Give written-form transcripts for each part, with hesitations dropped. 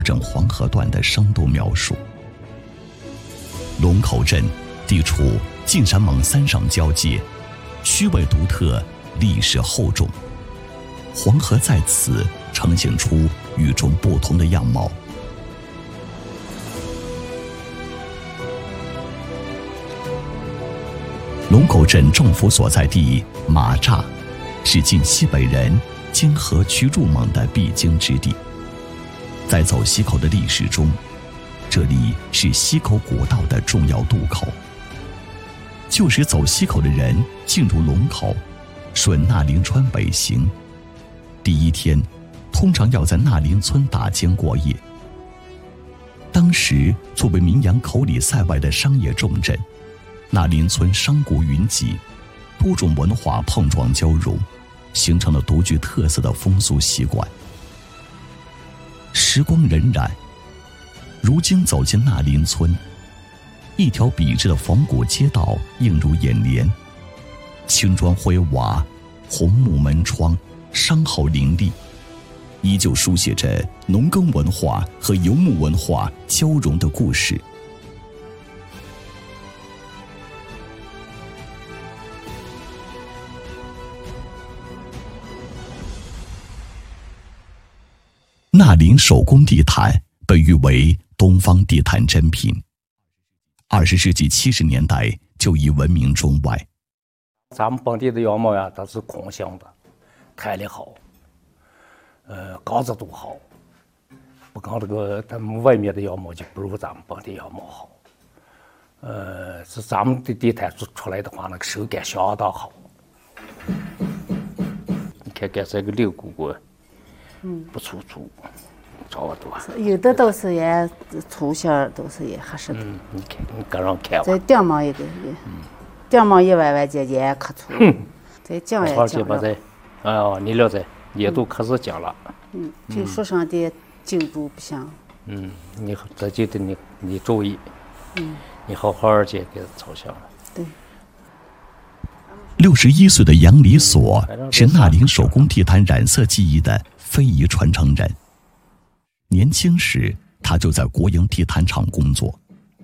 镇黄河段的生动描述。龙口镇地处晋陕蒙三省交界，虚伪独特，历史厚重。黄河在此呈现出与众不同的样貌。龙口镇政府所在地马栅，是晋西北人经河渠入蒙的必经之地。在走西口的历史中，这里是西口古道的重要渡口。旧时走西口的人进入龙口，顺纳林川北行，第一天通常要在纳林村打尖过夜。当时作为名扬口里塞外的商业重镇，纳林村商贾云集，多种文化碰撞交融，形成了独具特色的风俗习惯。时光荏苒，如今走进纳林村，一条笔直的仿古街道映入眼帘，青砖灰瓦，红木门窗，商号林立，依旧书写着农耕文化和游牧文化交融的故事。纳林手工地毯被誉为东方地毯珍品，20世纪70年代就已闻名中外。 咱们本地的羊毛呀，它是空心的，弹力好，钢子度好，不跟这个他们外面的羊毛就不如咱们本地羊毛好。是咱们的地毯出来的话，那个手感相当好。你看看这个六股骨。不粗，差不多。 有的都是也粗些儿，都是也合适的。 你看，你个人看吧。 这顶毛一个，顶毛一歪歪尖尖可粗。这浆也浆了。 哦，你了解，也都可是浆了。 就树上的茎株不行。 你这就得你注意。你好好去给它操心了。 对。 61岁的杨李所是纳林手工地毯染色技艺的非遗传承人。年轻时，他就在国营地毯厂工作。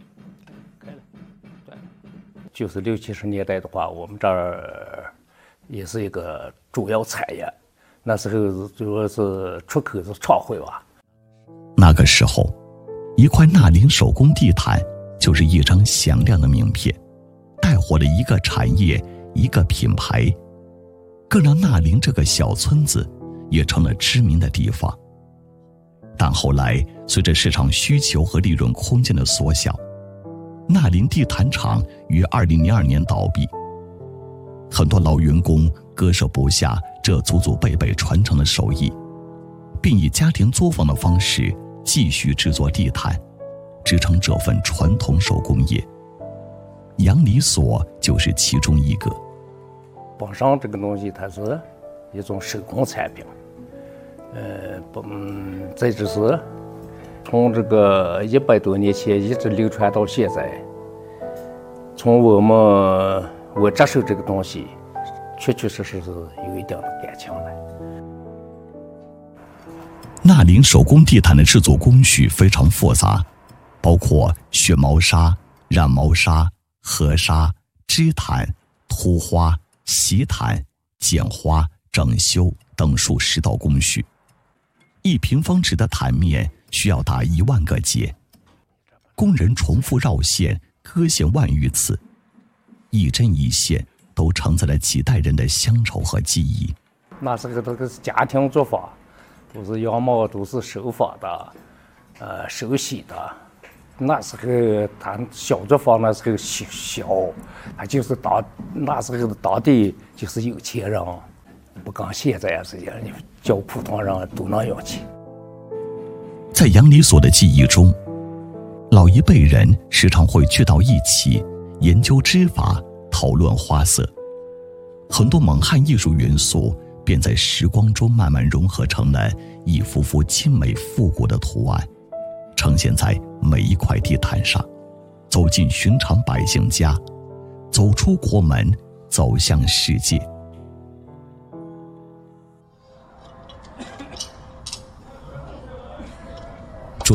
就是60、70年代的话，我们这儿也是一个主要产业。那时候主要是出口是创汇吧。 那个时候，一块纳林手工地毯就是一张响亮的名片，带火了一个产业，一个品牌，更让纳林这个小村子也成了知名的地方。但后来随着市场需求和利润空间的缩小，纳林地毯厂于2002年倒闭。很多老员工割舍不下这祖祖辈辈传承的手艺，并以家庭作坊的方式继续制作地毯，支撑这份传统手工业。杨李所就是其中一个。 本身这个东西它是一种手工产品，这就是从这个100多年前一直流传到现在。从我接受这个东西，确实是有一定的感情来。 纳林手工地毯的制作工序非常复杂，包括削毛纱、染毛纱、合纱、织毯、涂花、洗毯、剪花、整修等数10道工序。1平方尺的毯面需要打1万个结，工人重复绕线、割线万余次，一针一线都承载了几代人的乡愁和记忆。 那这个是家庭作坊，都是羊毛都是手纺的，手洗的。那时候他小作坊那时候小，他就是那时候的当地就是有钱人，不跟现在是样，叫普通人都能有钱。 在杨李所的记忆中，老一辈人时常会聚到一起研究织法，讨论花色，很多蒙汉艺术元素便在时光中慢慢融合成了一幅幅精美复古的图案，呈现在每一块地毯上，走进寻常百姓家，走出国门，走向世界。